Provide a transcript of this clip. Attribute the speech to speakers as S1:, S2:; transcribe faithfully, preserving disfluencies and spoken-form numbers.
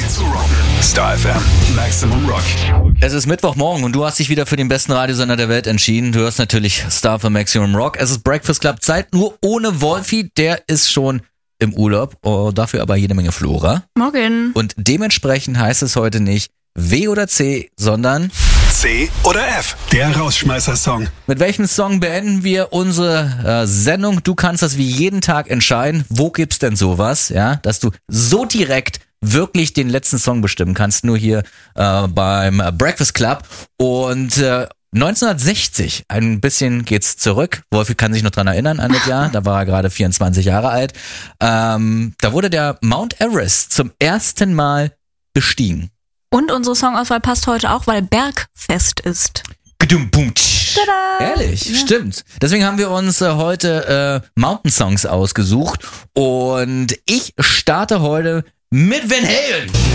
S1: sie zu rocken. Star F M, Maximum Rock.
S2: Es ist Mittwochmorgen und du hast dich wieder für den besten Radiosender der Welt entschieden. Du hörst natürlich Star F M Maximum Rock. Es ist Breakfast Club Zeit, nur ohne Wolfi. Der ist schon im Urlaub. Oh, dafür aber jede Menge Flora.
S3: Morgen.
S2: Und dementsprechend heißt es heute nicht W oder C, sondern
S1: C oder F, der Rausschmeißer-Song.
S2: mit welchem Song beenden wir unsere äh, Sendung? Du kannst das wie jeden Tag entscheiden. Wo gibt's denn sowas, ja, dass du so direkt wirklich den letzten Song bestimmen kannst? Nur hier äh, beim Breakfast Club. Und äh, neunzehnhundertsechzig, ein bisschen geht's zurück. Wolfi kann sich noch dran erinnern an das Jahr. Da war er gerade vierundzwanzig Jahre alt. Ähm, da wurde der Mount Everest zum ersten Mal bestiegen.
S3: Und unsere Songauswahl passt heute auch, weil Bergfest ist.
S2: Tada! Ehrlich, ja. Stimmt. Deswegen haben wir uns äh, heute äh, Mountain Songs ausgesucht. Und ich starte heute mit Van Halen.